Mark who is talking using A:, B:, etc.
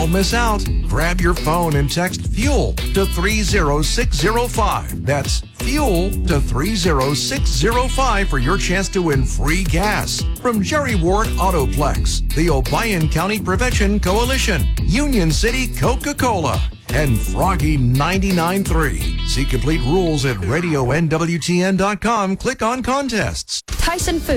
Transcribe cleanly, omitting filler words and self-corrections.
A: Don't miss out. Grab your phone and text FUEL to 30605. That's FUEL to 30605 for your chance to win free gas from Jerry Ward Autoplex, the Obion County Prevention Coalition, Union City Coca-Cola, and Froggy 99.3. See complete rules at radionwtn.com. Click on contests.
B: Tyson Foods.